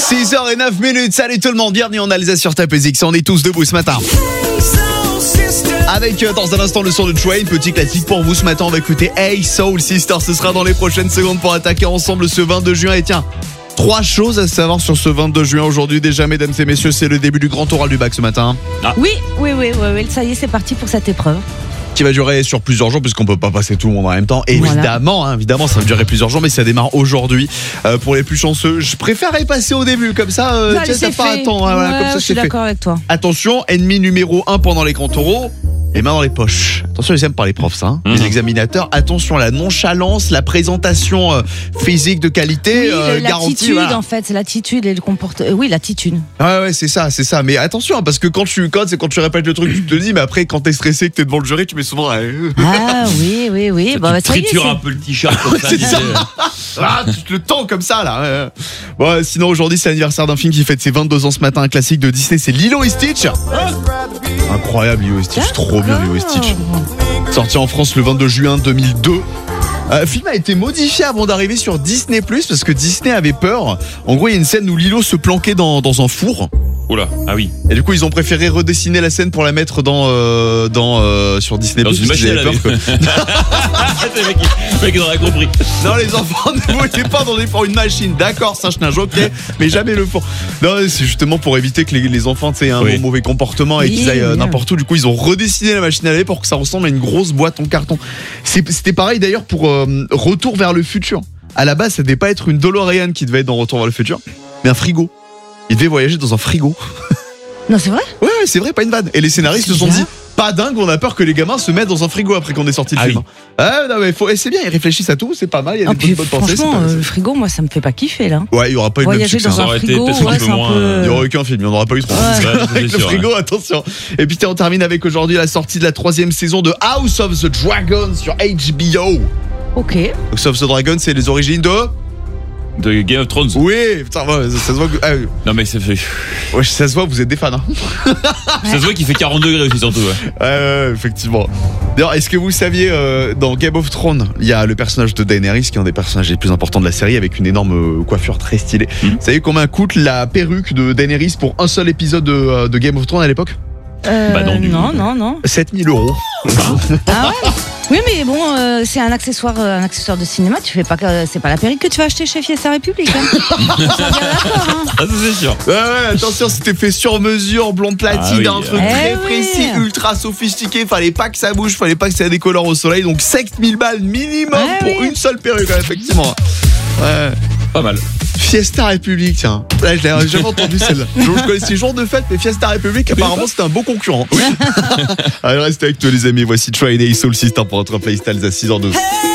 6h09. Salut tout le monde, bienvenue en Alsace sur Top X. On est tous debout ce matin. Avec dans un instant le son de Train, petit classique pour vous ce matin. On va écouter Hey Soul Sister. Ce sera dans les prochaines secondes pour attaquer ensemble ce 22 juin. Et tiens, 3 choses à savoir sur ce 22 juin aujourd'hui. Déjà, mesdames et messieurs, c'est le début du grand oral du bac ce matin. Oui, ça y est, c'est parti pour cette épreuve. Qui va durer sur plusieurs jours puisqu'on peut pas passer tout le monde en même temps. Évidemment, évidemment, ça va durer plusieurs jours, mais ça démarre aujourd'hui. Pour les plus chanceux, je préférerais passer au début comme ça. T'as pas à attendre. Comme ça, je suis d'accord avec toi. Attention, ennemi numéro 1 pendant les grands oraux. Les mains dans les poches. Attention, ils aiment par les profs, ça. Hein. Les examinateurs. Attention, la nonchalance, la présentation physique de qualité garantie. L'attitude, en fait, c'est l'attitude et le comportement. Oui, l'attitude. Ouais, c'est ça. Mais attention, parce que quand tu répètes le truc, tu te le dis, mais après, quand t'es stressé, que t'es devant le jury, tu mets souvent. Ah oui. Tu tritures un peu le t-shirt comme ça. C'est ça. Tu te le tends comme ça, là. Bon, sinon, aujourd'hui, c'est l'anniversaire d'un film qui fête ses 22 ans ce matin. Un classique de Disney, c'est Lilo et Stitch. Incroyable, Lilo et Stitch. Trop bien, Lilo et Stitch. Sorti en France le 22 juin 2002. Le film a été modifié avant d'arriver sur Disney+, parce que Disney avait peur. En gros, il y a une scène où Lilo se planquait dans un four. Oula, ah oui. Et du coup, ils ont préféré redessiner la scène pour la mettre sur Disney+. Dans une machine à laver. C'est le mec qui aurait compris. Non, les enfants ne voulaient pas pour une machine. D'accord, Sache-Nage, ok, mais jamais le four. Non, c'est justement pour éviter que les enfants aient un mauvais comportement et qu'ils aillent n'importe où. Du coup, ils ont redessiné la machine à laver pour que ça ressemble à une grosse boîte en carton. C'était pareil d'ailleurs pour Retour vers le futur. À la base, ça devait pas être une DeLorean qui devait être dans Retour vers le futur, mais un frigo. Il devait voyager dans un frigo. Non, c'est vrai ? Ouais, c'est vrai, pas une vanne. Et les scénaristes se sont dit, pas dingue, on a peur que les gamins se mettent dans un frigo après qu'on ait sorti le film. Non, mais c'est bien, ils réfléchissent à tout, c'est pas mal, il y a des bonnes pensées. Franchement, le frigo, moi, ça me fait pas kiffer, là. Ouais, il y aura pas eu le même succès. Voyager dans un frigo, c'est un peu... Il y aura aucun film, il n'y en aura pas eu trop. Avec le frigo, attention. Et puis on termine avec aujourd'hui la sortie de la 3e saison de House of the Dragon sur HBO. Ok. House of the Dragon, c'est les origines de Game of Thrones. Oui, putain, ça se voit que... Non mais ça fait... Ouais, ça se voit, vous êtes des fans, hein. Ça se voit qu'il fait 40 degrés aussi surtout, ouais, effectivement. D'ailleurs, est-ce que vous saviez, dans Game of Thrones, il y a le personnage de Daenerys, qui est un des personnages les plus importants de la série, avec une énorme coiffure très stylée. Vous savez combien coûte la perruque de Daenerys pour un seul épisode de Game of Thrones à l'époque ? Non. 7 000 €. Ah ouais. Oui, mais bon, c'est un accessoire de cinéma. Tu fais pas, c'est pas la perruque que tu vas acheter chez Fiesta République. Hein. D'accord, hein. Ah, ça c'est sûr. Ouais, attention, c'était fait sur mesure, blonde platine, un truc très précis, ultra sophistiqué. Fallait pas que ça bouge, fallait pas que ça décolore au soleil. Donc 7 000 balles minimum pour une seule perruque, effectivement. Ouais. Pas mal. Fiesta République, tiens. Là, je l'ai jamais entendu celle-là. Je connaissais Jour de fête, mais Fiesta République, apparemment, c'était un bon concurrent. Oui. Allez, restez avec toi, les amis. Voici Train et Soul Sister pour notre playlist Alsace 6h12.